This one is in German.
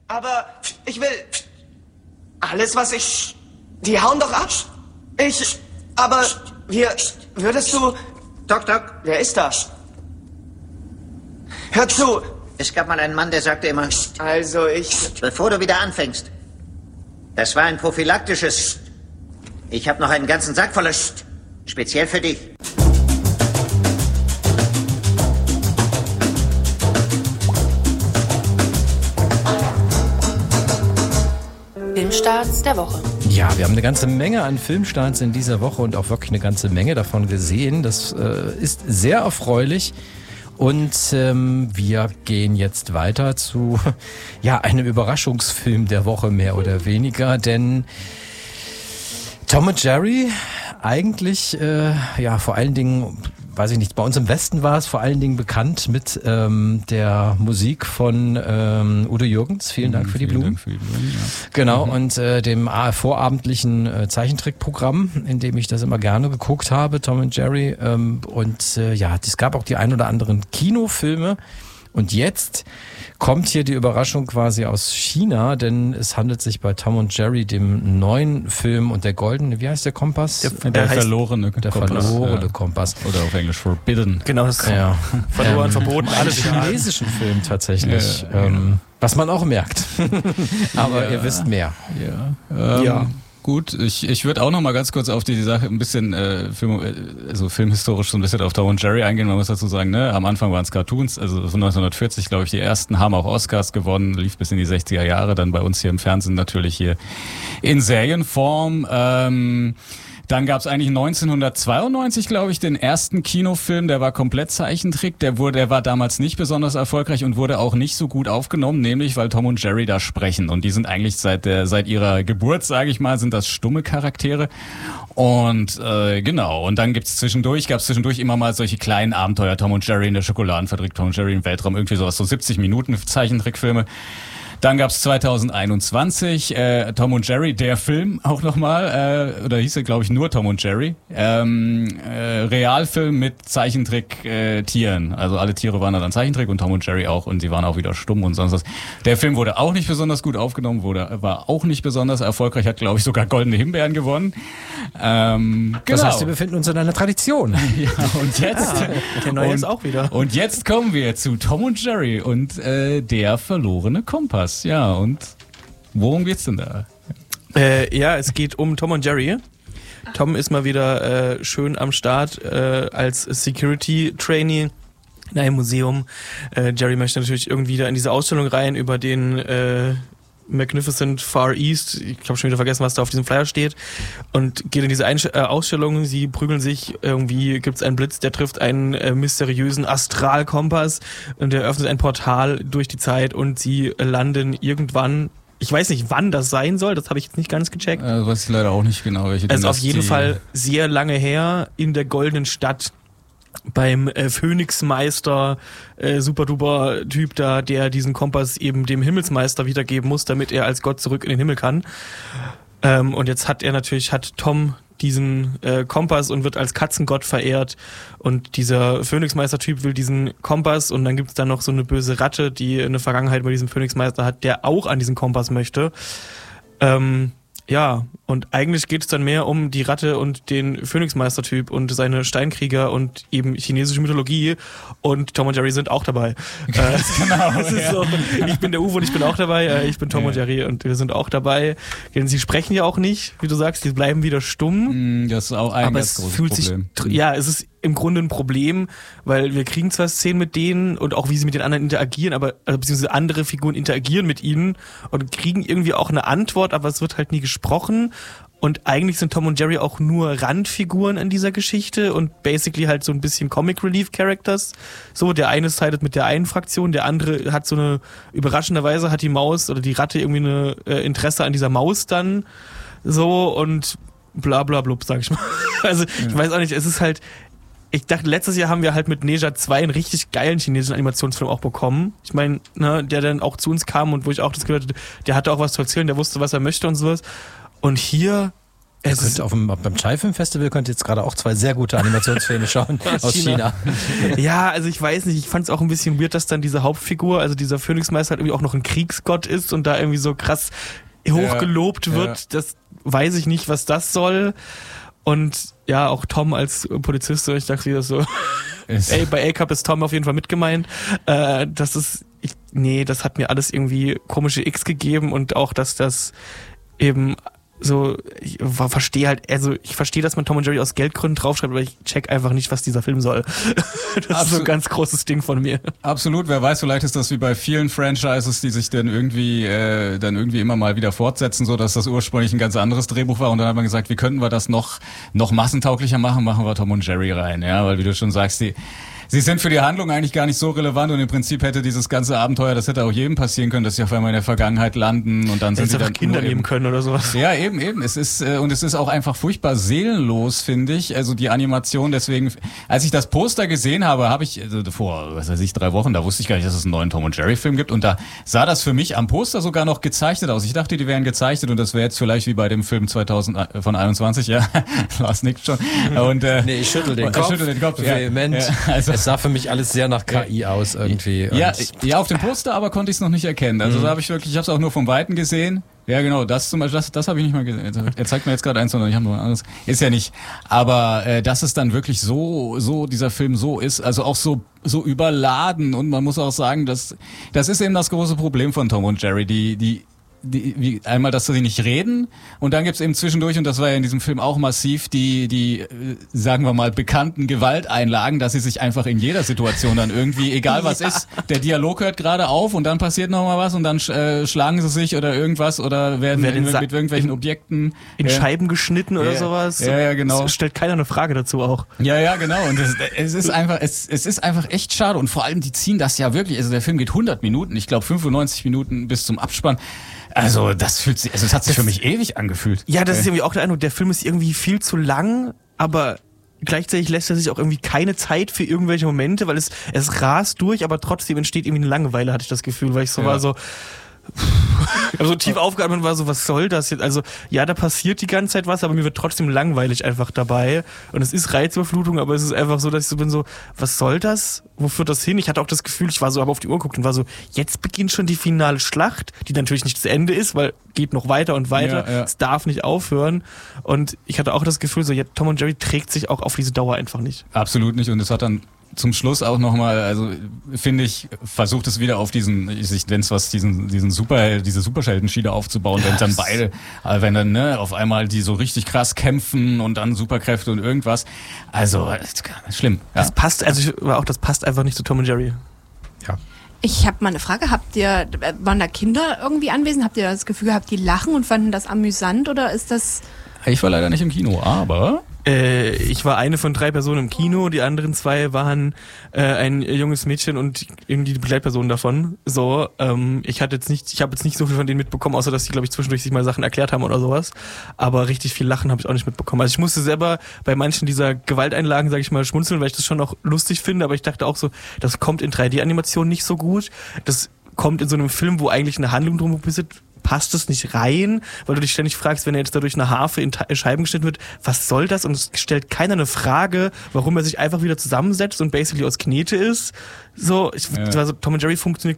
Aber ich will... Alles, was ich... Die hauen doch ab. Aber wir... Würdest du... Doc, Doc. Wer ist da? Hör zu. Es gab mal einen Mann, der sagte immer... Also Bevor du wieder anfängst. Das war ein prophylaktisches... Ich habe noch einen ganzen Sack voller... Speziell für dich. Filmstarts der Woche. Ja, wir haben eine ganze Menge an Filmstarts in dieser Woche und auch wirklich eine ganze Menge davon gesehen. Das ist sehr erfreulich. Und wir gehen jetzt weiter zu einem Überraschungsfilm der Woche mehr oder weniger, denn Tom und Jerry eigentlich vor allen Dingen, weiß ich nicht, bei uns im Westen war es vor allen Dingen bekannt mit der Musik von Udo Jürgens. Vielen Dank für die Blumen. Dank für die Blumen, ja. Genau, und dem vorabendlichen Zeichentrickprogramm, in dem ich das immer gerne geguckt habe, Tom und Jerry. Es gab auch die ein oder anderen Kinofilme. Und jetzt kommt hier die Überraschung quasi aus China, denn es handelt sich bei Tom und Jerry, dem neuen Film und der goldene, wie heißt der Kompass? Der verlorene Kompass. Oder auf Englisch Forbidden. Genau, das verloren, verboten, alles chinesischen Film tatsächlich. Was man auch merkt. Aber ihr wisst mehr. Ja. Gut, ich würde auch noch mal ganz kurz auf die Sache ein bisschen filmhistorisch so ein bisschen auf Tom und Jerry eingehen. Man muss dazu sagen, am Anfang waren es Cartoons, also von 1940 glaube ich die ersten, haben auch Oscars gewonnen, lief bis in die 60er Jahre, dann bei uns hier im Fernsehen natürlich hier in Serienform. Dann gab es eigentlich 1992, glaube ich, den ersten Kinofilm, der war komplett Zeichentrick, der war damals nicht besonders erfolgreich und wurde auch nicht so gut aufgenommen, nämlich weil Tom und Jerry da sprechen. Und die sind eigentlich seit ihrer Geburt, sage ich mal, sind das stumme Charaktere. Und und dann gab's zwischendurch immer mal solche kleinen Abenteuer, Tom und Jerry in der Schokoladenfabrik, Tom und Jerry im Weltraum, irgendwie sowas, so 70 Minuten Zeichentrickfilme. Dann gab's 2021 Tom und Jerry, der Film auch nochmal, oder hieß er, glaube ich, nur Tom und Jerry. Realfilm mit Zeichentrick-Tieren. Also alle Tiere waren dann Zeichentrick und Tom und Jerry auch und sie waren auch wieder stumm und sonst was. Der Film wurde auch nicht besonders gut aufgenommen, war auch nicht besonders erfolgreich, hat, glaube ich, sogar Goldene Himbeeren gewonnen. Das heißt, wir befinden uns in einer Tradition. Ja, und jetzt... der neue ist auch wieder. Und jetzt kommen wir zu Tom und Jerry und der verlorene Kompass. Ja, und worum geht's denn da? Es geht um Tom und Jerry. Tom ist mal wieder schön am Start als Security-Trainee in einem Museum. Jerry möchte natürlich irgendwie da in diese Ausstellung rein über den Magnificent Far East. Ich habe schon wieder vergessen, was da auf diesem Flyer steht. Und geht in diese Ausstellung. Sie prügeln sich. Irgendwie gibt's einen Blitz, der trifft einen mysteriösen Astralkompass und der öffnet ein Portal durch die Zeit und sie landen irgendwann. Ich weiß nicht, wann das sein soll. Das habe ich jetzt nicht ganz gecheckt. Weiß ich leider auch nicht genau. Welche es ist auf jeden Fall sehr lange her in der Goldenen Stadt. Beim Phönixmeister, super-duper Typ da, der diesen Kompass eben dem Himmelsmeister wiedergeben muss, damit er als Gott zurück in den Himmel kann. Und jetzt hat Tom diesen Kompass und wird als Katzengott verehrt. Und dieser Phönixmeister-Typ will diesen Kompass und dann gibt's da noch so eine böse Ratte, die eine Vergangenheit bei diesem Phönixmeister hat, der auch an diesen Kompass möchte. Und eigentlich geht es dann mehr um die Ratte und den Phönixmeister-Typ und seine Steinkrieger und eben chinesische Mythologie und Tom und Jerry sind auch dabei. Genau. Das ist so, ich bin der Uwe und ich bin auch dabei, ich bin Tom und Jerry und wir sind auch dabei. Denn sie sprechen ja auch nicht, wie du sagst, die bleiben wieder stumm. Das ist auch ein ganz großes Problem. Es ist im Grunde ein Problem, weil wir kriegen zwar Szenen mit denen und auch wie sie mit den anderen interagieren, aber beziehungsweise andere Figuren interagieren mit ihnen und kriegen irgendwie auch eine Antwort, aber es wird halt nie gesprochen. Und eigentlich sind Tom und Jerry auch nur Randfiguren in dieser Geschichte und basically halt so ein bisschen Comic Relief Characters. So, der eine sided mit der einen Fraktion, der andere hat so eine, überraschenderweise hat die Maus oder die Ratte irgendwie eine Interesse an dieser Maus dann. So und bla bla blub, sag ich mal. Also, ich weiß auch nicht, es ist halt, ich dachte, letztes Jahr haben wir halt mit Neja 2 einen richtig geilen chinesischen Animationsfilm auch bekommen. Ich meine, der dann auch zu uns kam und wo ich auch das gehört hatte, der hatte auch was zu erzählen, der wusste, was er möchte und sowas. Und hier Beim Chai-Film-Festival könnt ihr jetzt gerade auch 2 sehr gute Animationsfilme schauen aus China. Ja, also ich weiß nicht, ich fand es auch ein bisschen weird, dass dann diese Hauptfigur, also dieser Phönixmeister halt irgendwie auch noch ein Kriegsgott ist und da irgendwie so krass hochgelobt wird. Ja. Das weiß ich nicht, was das soll. Und ja, auch Tom als Polizist, ich dachte wieder so, ey, bei A-Cup ist Tom auf jeden Fall mitgemeint. Das hat mir alles irgendwie komische X gegeben und auch, dass das eben so, ich verstehe, dass man Tom und Jerry aus Geldgründen draufschreibt, aber ich check einfach nicht, was dieser Film soll. Das ist so ein ganz großes Ding von mir. Absolut, wer weiß, vielleicht ist das wie bei vielen Franchises, die sich dann irgendwie immer mal wieder fortsetzen, so dass das ursprünglich ein ganz anderes Drehbuch war und dann hat man gesagt, wie könnten wir das noch massentauglicher machen wir Tom und Jerry rein, ja, weil wie du schon sagst, Sie sind für die Handlung eigentlich gar nicht so relevant und im Prinzip hätte dieses ganze Abenteuer, das hätte auch jedem passieren können, dass sie auf einmal in der Vergangenheit landen und dann sind sie dann Kinder nehmen können oder sowas. Ja, eben. Es ist auch einfach furchtbar seelenlos, finde ich. Also die Animation, deswegen, als ich das Poster gesehen habe, vor, 3 Wochen, da wusste ich gar nicht, dass es einen neuen Tom und Jerry Film gibt und da sah das für mich am Poster sogar noch gezeichnet aus. Ich dachte, die wären gezeichnet und das wäre jetzt vielleicht wie bei dem Film 2021, ja. Lars nickt schon. Und, nee, ich schüttel den Kopf. Vehement. Ja, also, es sah für mich alles sehr nach KI aus irgendwie. Ja, auf dem Poster aber konnte ich es noch nicht erkennen. Also da habe ich es auch nur vom Weiten gesehen. Ja, genau, das zum Beispiel, das habe ich nicht mal gesehen. Er zeigt mir jetzt gerade eins, sondern ich habe noch ein anderes. Ist ja nicht. Aber dass es dann wirklich so dieser Film so ist, also auch so überladen und man muss auch sagen, das ist eben das große Problem von Tom und Jerry, einmal, dass sie nicht reden und dann gibt's eben zwischendurch, und das war ja in diesem Film auch massiv, die sagen wir mal, bekannten Gewalteinlagen, dass sie sich einfach in jeder Situation dann irgendwie, egal was ist, der Dialog hört gerade auf und dann passiert noch mal was und dann schlagen sie sich oder irgendwas oder werden mit irgendwelchen Objekten in Scheiben geschnitten oder sowas. Ja, genau. Es stellt keiner eine Frage dazu auch. Ja, genau. Und es ist einfach echt schade und vor allem, die ziehen das ja wirklich, also der Film geht 100 Minuten, ich glaube 95 Minuten bis zum Abspann. Also es hat sich für mich ewig angefühlt. Ja, das ist irgendwie auch der Eindruck, der Film ist irgendwie viel zu lang, aber gleichzeitig lässt er sich auch irgendwie keine Zeit für irgendwelche Momente, weil es rast durch, aber trotzdem entsteht irgendwie eine Langeweile, hatte ich das Gefühl, weil ich war so ich habe so tief aufgeatmet und war so, was soll das jetzt? Also, ja, da passiert die ganze Zeit was, aber mir wird trotzdem langweilig einfach dabei. Und es ist Reizüberflutung, aber es ist einfach so, dass ich so bin so, was soll das? Wo führt das hin? Ich hatte auch das Gefühl, habe auf die Uhr geguckt und war so, jetzt beginnt schon die finale Schlacht, die natürlich nicht zu Ende ist, weil geht noch weiter und weiter. Ja. Es darf nicht aufhören. Und ich hatte auch das Gefühl, so, ja, Tom und Jerry trägt sich auch auf diese Dauer einfach nicht. Absolut nicht. Und es hat dann zum Schluss auch nochmal, also finde ich, versucht es wieder auf diese Superhelden-Schiene aufzubauen, wenn dann auf einmal die so richtig krass kämpfen und dann Superkräfte und irgendwas. Also schlimm. Ja. Das passt einfach nicht zu Tom und Jerry. Ja. Ich habe mal eine Frage. Waren da Kinder irgendwie anwesend? Habt ihr das Gefühl gehabt, die lachen und fanden das amüsant oder ist das... Ich war leider nicht im Kino, aber... Ich war eine von 3 Personen im Kino, die anderen 2 waren ein junges Mädchen und irgendwie die Begleitperson davon. So, ich habe jetzt nicht so viel von denen mitbekommen, außer dass die, glaube ich, zwischendurch sich mal Sachen erklärt haben oder sowas. Aber richtig viel Lachen habe ich auch nicht mitbekommen. Also ich musste selber bei manchen dieser Gewalteinlagen, sage ich mal, schmunzeln, weil ich das schon auch lustig finde. Aber ich dachte auch so, das kommt in 3D-Animation nicht so gut. Das kommt in so einem Film, wo eigentlich eine Handlung drum passt es nicht rein, weil du dich ständig fragst, wenn er jetzt dadurch eine Harfe in Scheiben geschnitten wird, was soll das? Und es stellt keiner eine Frage, warum er sich einfach wieder zusammensetzt und basically aus Knete ist. So, Tom und Jerry funktioniert